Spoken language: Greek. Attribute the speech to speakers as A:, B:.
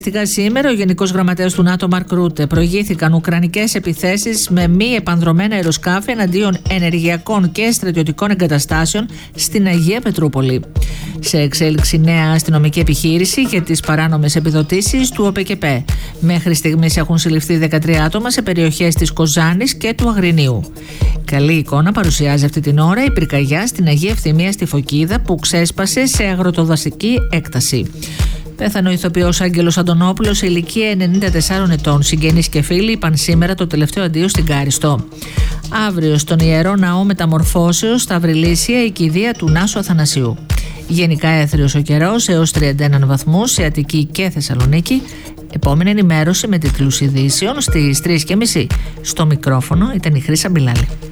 A: Σήμερα ο Γενικός Γραμματέας του ΝΑΤΟ Μαρκ Ρούτε προηγήθηκαν ουκρανικές επιθέσεις με μη επανδρωμένα αεροσκάφη εναντίον ενεργειακών και στρατιωτικών εγκαταστάσεων στην Αγία Πετρούπολη. Σε εξέλιξη νέα αστυνομική επιχείρηση για τις παράνομες επιδοτήσεις του ΟΠΕΚΕΠΕ. Μέχρι στιγμής έχουν συλληφθεί 13 άτομα σε περιοχές της Κοζάνης και του Αγρινίου. Καλή εικόνα παρουσιάζει αυτή την ώρα η πυρκαγιά στην Αγία Ευθυμία στη Φωκίδα που ξέσπασε σε αγροτοδασική έκταση. Πέθανε ο ηθοποιός Άγγελος Αντωνόπουλος σε ηλικία 94 ετών. Συγγενείς και φίλοι είπαν σήμερα το τελευταίο αντίο στην Κάριστο. Αύριο στον Ιερό Ναό Μεταμορφώσεως στα Βρυλίσια η κηδεία του Νάσου Αθανασίου. Γενικά έθριος ο καιρός έως 31 βαθμούς σε Αττική και Θεσσαλονίκη. Επόμενη ενημέρωση με τίτλους ειδήσεων στις 3:30. Στο μικρόφωνο ήταν η Χρύσα Μπιλάλη.